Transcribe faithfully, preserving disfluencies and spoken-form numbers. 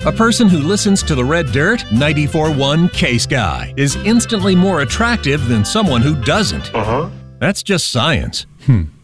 A person who listens to the Red Dirt ninety-four point one K-Sky is instantly more attractive than someone who doesn't. Uh-huh. That's just science. Hmm.